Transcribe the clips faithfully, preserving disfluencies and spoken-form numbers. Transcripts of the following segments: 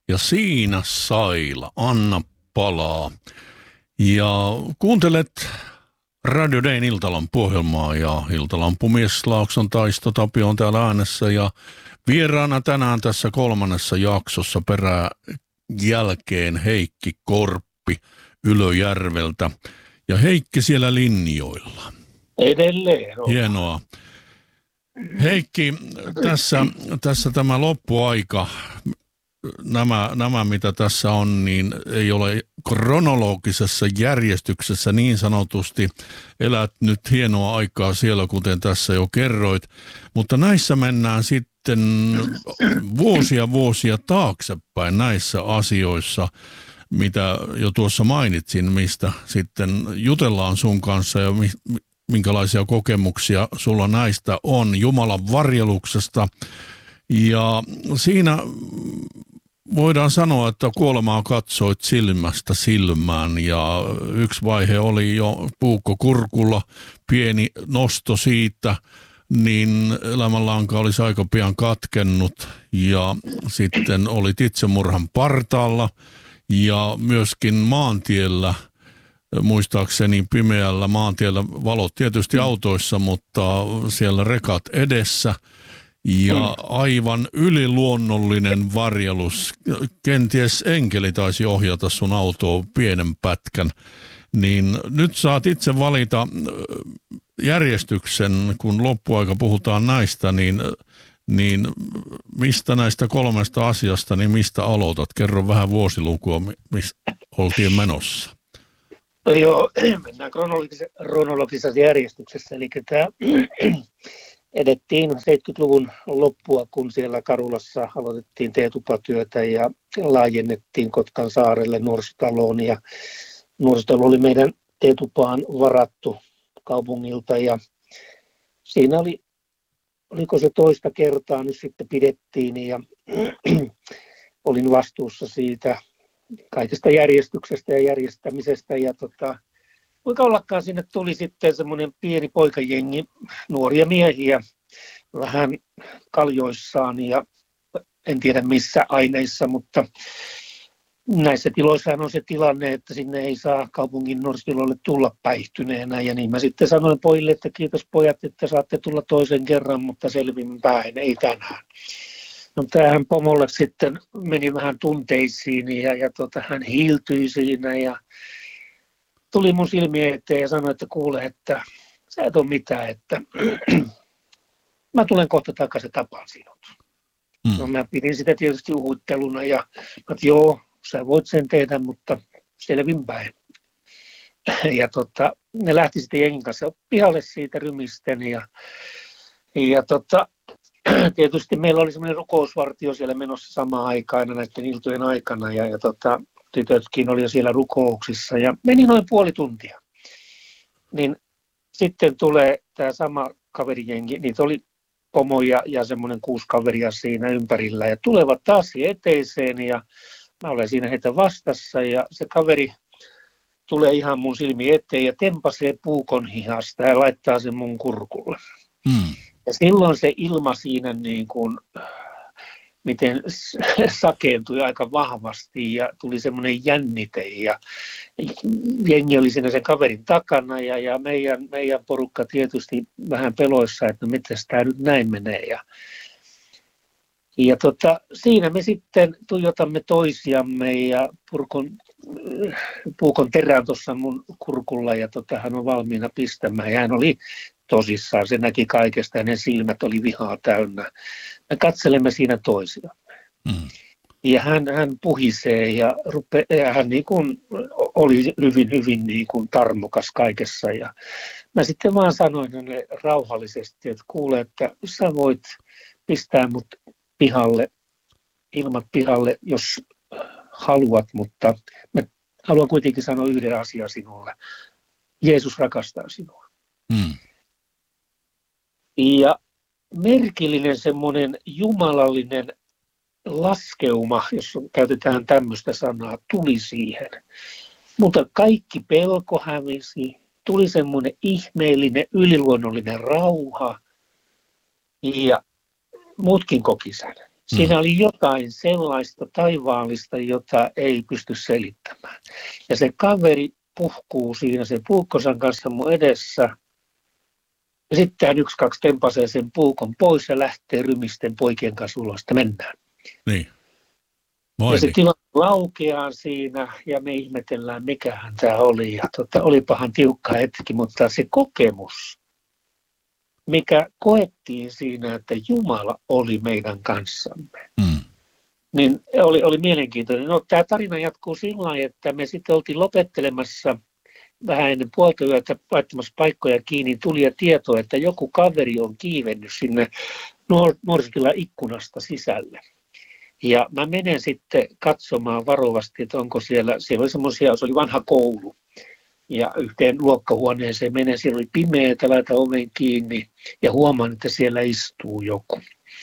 ja Siinä Saila, Anna palaa. Ja kuuntelet Radio Dayn Iltalampu-ohjelmaa ja Iltalampumies Laakson Taisto Tapio on täällä äänessä ja vieraana tänään tässä kolmannessa jaksossa perää jälkeen Heikki Korppi Ylöjärveltä ja Heikki siellä linjoilla. Edelleen on. Hienoa. Heikki, tässä, tässä tämä loppuaika, nämä, nämä mitä tässä on, niin ei ole kronologisessa järjestyksessä niin sanotusti. Elät nyt hienoa aikaa siellä, kuten tässä jo kerroit, mutta näissä mennään sitten vuosia vuosia taaksepäin näissä asioissa, mitä jo tuossa mainitsin, mistä sitten jutellaan sun kanssa ja mi- minkälaisia kokemuksia sulla näistä on Jumalan varjeluksesta. Ja siinä voidaan sanoa, että kuolemaa katsoit silmästä silmään ja yksi vaihe oli jo puukko kurkulla, pieni nosto siitä, niin elämänlanka olisi aika pian katkennut ja sitten olit itsemurhan partaalla ja myöskin maantiellä, muistaakseni pimeällä maantiellä, valot tietysti autoissa, mutta siellä rekat edessä ja aivan yliluonnollinen varjelus. Kenties enkeli taisi ohjata sun autoa pienen pätkän. Niin nyt saat itse valita järjestyksen, kun loppuaika puhutaan näistä, niin, niin mistä näistä kolmesta asiasta, niin mistä aloitat? Kerro vähän vuosilukua, missä oltiin menossa. No joo, mennään kronologisessa, kronologisessa järjestyksessä, eli tämä edettiin seitsemänkymmentäluvun loppua, kun siellä Karulassa aloitettiin teetupatyötä ja laajennettiin Kotkan saarelle nuorisotaloon ja nuorisotalo oli meidän teetupaan varattu kaupungilta ja siinä oli, oliko se toista kertaa nyt sitten pidettiin ja olin vastuussa siitä kaikesta järjestyksestä ja järjestämisestä ja tota, kuinka ollakaan sinne tuli sitten semmoinen pieni poikajengi, nuoria miehiä, vähän kaljoissaan ja en tiedä missä aineissa, mutta näissä tiloissahan on se tilanne, että sinne ei saa kaupungin nuorisotiloille tulla päihtyneenä ja niin mä sitten sanoin pojille, että kiitos pojat, että saatte tulla toisen kerran, mutta selvinpäin, ei tänään. No tämähän pomolle sitten meni vähän tunteisiin ja, ja tota, hän hiiltyi siinä ja tuli mun silmien eteen ja sanoi, että kuule, että sä et ole mitään, että mä tulen kohta takaisin tapaan sinut. Mm. No mä pidin sitä tietysti uhutteluna ja että joo, sä voit sen tehdä, mutta selvinpäin. Ja tota, ne lähti sitten jengin kanssa pihalle siitä rymisten ja, ja tota, tietysti meillä oli semmoinen rukousvartio siellä menossa samaan aikaan näiden iltojen aikana ja, ja tota, tytötkin oli jo siellä rukouksissa ja meni noin puoli tuntia. Niin sitten tulee tämä sama kaverijengi, niitä oli pomo ja, ja semmoinen kuusi kaveria siinä ympärillä ja tulevat taas eteiseen ja mä olen siinä heitä vastassa ja se kaveri tulee ihan mun silmi eteen ja tempasee puukon hihasta ja laittaa sen mun kurkulle. Hmm. Ja silloin se ilma siinä niin kuin, miten sakeentui aika vahvasti ja tuli semmoinen jännite ja jengi oli siinä sen kaverin takana ja, ja meidän, meidän porukka tietysti vähän peloissa, että miten tämä nyt näin menee. Ja, ja tota, siinä me sitten tuijotamme toisiamme ja purkon, puukon terään tuossa mun kurkulla ja tota, hän on valmiina pistämään ja hän oli tosissaan, se näki kaikesta ja ne silmät oli vihaa täynnä. Me katselemme siinä toisiamme. Mm. Ja hän, hän puhisee ja, rupe, ja hän niin kuin oli hyvin, hyvin niin kuin tarmokas kaikessa. Ja mä sitten vaan sanoin hänelle rauhallisesti, että kuule, että sä voit pistää mut pihalle, ilmat pihalle, jos haluat, mutta mä haluan kuitenkin sanoa yhden asian sinulle. Jeesus rakastaa sinua. Mm. Ja merkillinen semmoinen jumalallinen laskeuma, jos käytetään tämmöistä sanaa, tuli siihen. Mutta kaikki pelko hävisi, tuli semmoinen ihmeellinen, yliluonnollinen rauha ja muutkin koki sen. Siinä oli jotain sellaista taivaallista, jota ei pysty selittämään. Ja se kaveri puhkuu siinä sen puukkonsa kanssa mun edessä. Ja sitten hän yksi, kaksi tempasee sen puukon pois ja lähtee rymisten poikien kanssa ulos, että mennään. Niin. Ja se tilanne laukeaa siinä ja me ihmetellään, mikähän tämä oli. Ja tota, olipahan tiukka hetki, mutta se kokemus, mikä koettiin siinä, että Jumala oli meidän kanssamme, mm. niin oli, oli mielenkiintoinen. No, tämä tarina jatkuu sillä lailla, että me sitten oltiin lopettelemassa vähän ennen puolta yötä laittamassa paikkoja kiinni. Tuli ja tieto, että joku kaveri on kiivennyt sinne nuor- nuorisotilan ikkunasta sisälle. Ja mä menen sitten katsomaan varovasti, että onko siellä, siellä oli semmoisia, se oli vanha koulu. Ja yhteen luokkahuoneeseen menen, siellä oli pimeätä, laitan oven kiinni ja huomaan, että siellä istuu joku.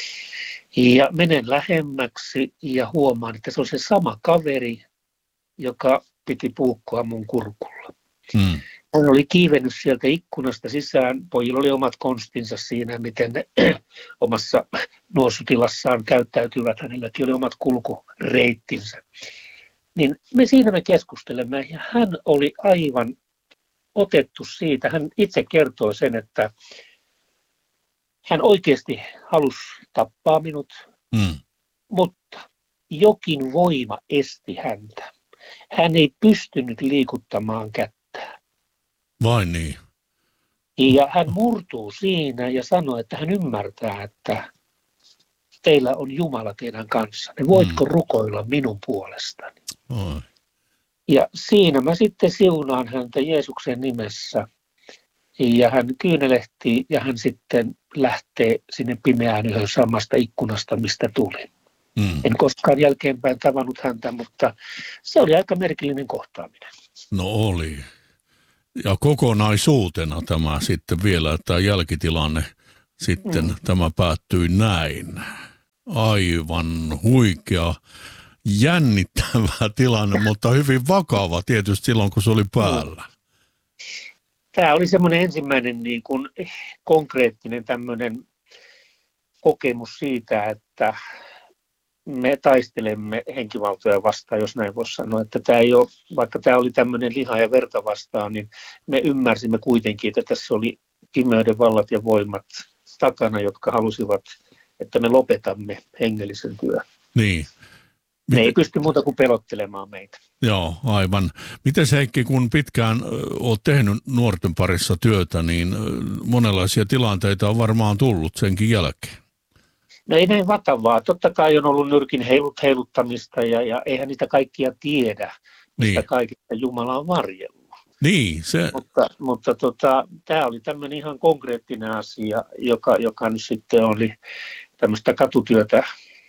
Ja menen lähemmäksi ja huomaan, että se on se sama kaveri, joka piti puukkoa mun kurkulla. Hmm. Hän oli kiivennyt sieltä ikkunasta sisään. Pojilla oli omat konstinsa siinä, miten ne omassa nuorisotilassaan käyttäytyvät. Hänelläkin oli omat kulkureittinsä. Niin me siinä me keskustelemme ja hän oli aivan otettu siitä. Hän itse kertoi sen, että hän oikeasti halusi tappaa minut, mm. mutta jokin voima esti häntä. Hän ei pystynyt liikuttamaan kättään. Vain niin. Ja hän murtuu siinä ja sanoo, että hän ymmärtää, että teillä on Jumala teidän kanssanne. Voitko mm. rukoilla minun puolestani? Oi. Ja siinä mä sitten siunaan häntä Jeesuksen nimessä. Ja hän kyynelehtii ja hän sitten lähtee sinne pimeään yhden samasta ikkunasta, mistä tuli. Mm. En koskaan jälkeenpäin tavannut häntä, mutta se oli aika merkillinen kohtaaminen. No oli. Ja kokonaisuutena tämä sitten vielä, tämä jälkitilanne sitten mm. tämä päättyi näin. Aivan huikea, jännittävä tilanne, mutta hyvin vakava tietysti silloin, kun se oli päällä. Tämä oli semmoinen ensimmäinen niin kuin konkreettinen tämmöinen kokemus siitä, että me taistelemme henkivaltoja vastaan, jos näin voisi sanoa, että tämä ei ole, vaikka tämä oli tämmöinen liha ja verta vastaan, niin me ymmärsimme kuitenkin, että tässä oli pimeyden vallat ja voimat takana, jotka halusivat, että me lopetamme hengellisen työn. Niin. Ne Miten... ei pysty muuta kuin pelottelemaan meitä. Joo, aivan. Miten Heikki, kun pitkään olet tehnyt nuorten parissa työtä, niin monenlaisia tilanteita on varmaan tullut senkin jälkeen. No ei näin vakavaa. Totta kai on ollut nyrkin heilut, heiluttamista ja, ja eihän niitä kaikkia tiedä, mistä niin. Kaikista Jumala on varjellut. Niin, se... Mutta, mutta tota, tämä oli tämmöinen ihan konkreettinen asia, joka, joka nyt sitten oli tämmöistä katutyötä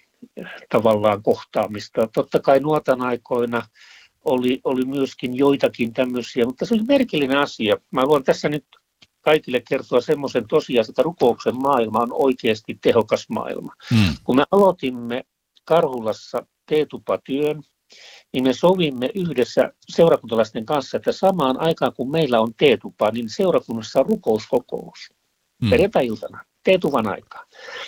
tavallaan kohtaamista. Totta kai nuotan aikoina oli, oli myöskin joitakin tämmöisiä, mutta se oli merkillinen asia. Mä voin tässä nyt kaikille kertoa semmoisen tosiasian, että rukouksen maailma on oikeasti tehokas maailma. Hmm. Kun me aloitimme Karhulassa teetupatyön, niin me sovimme yhdessä seurakuntalaisten kanssa, että samaan aikaan kun meillä on teetupa, niin seurakunnassa on rukouskokous. Hmm. Perjantai-iltana, teetuvan aikaan.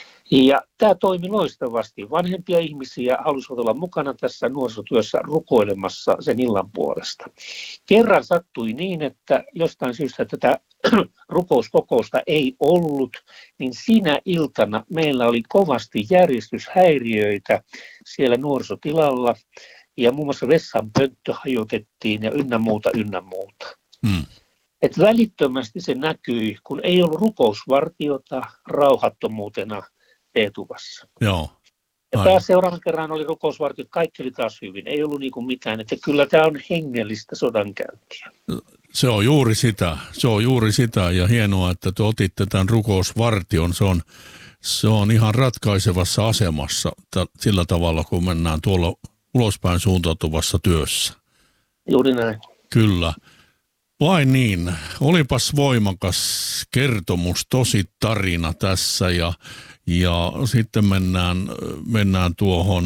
Ja tämä toimi loistavasti. Vanhempia ihmisiä halusivat olla mukana tässä nuorisotyössä rukoilemassa sen illan puolesta. Kerran sattui niin, että jostain syystä tätä rukouskokousta ei ollut, niin sinä iltana meillä oli kovasti järjestyshäiriöitä siellä nuorisotilalla. Ja muun muassa vessan pönttö hajotettiin ja ynnä muuta, ynnä muuta. Mm. Et välittömästi se näkyi, kun ei ollut rukousvartiota rauhattomuutena teetuvassa. Joo. Ja taas seuraavan kerran oli rukousvartiot, kaikki oli taas hyvin, ei ollut niinku mitään, että kyllä tämä on hengellistä sodankäyntiä. Se on juuri sitä, se on juuri sitä ja hienoa, että te otitte tämän rukousvartion, se on, se on ihan ratkaisevassa asemassa t- sillä tavalla, kun mennään tuolla ulospäin suuntautuvassa työssä. Juuri näin. Kyllä. Vain niin, olipas voimakas kertomus, tosi tarina tässä ja, ja sitten mennään, mennään tuohon,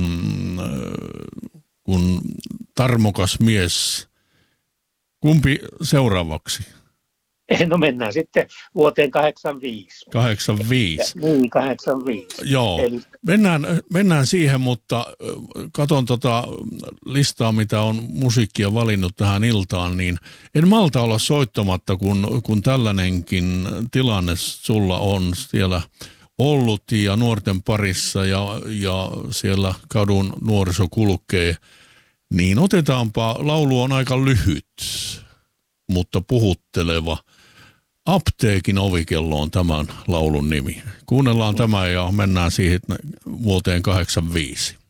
kun tarmokas mies, kumpi seuraavaksi? No mennään sitten vuoteen kahdeksankymmentäviisi. kahdeksankymmentäviisi. Niin, kahdeksankymmentäviisi. Joo, Eli... mennään, mennään siihen, mutta katon tota listaa, mitä on musiikkia valinnut tähän iltaan, niin en malta olla soittamatta, kun, kun tällainenkin tilanne sulla on siellä ollut ja nuorten parissa ja, ja siellä kadun nuoriso kulkee, niin otetaanpa, laulu on aika lyhyt, mutta puhutteleva. Apteekin ovikello on tämän laulun nimi. Kuunnellaan tämä ja mennään siihen vuoteen kahdeksankymmentäviisi.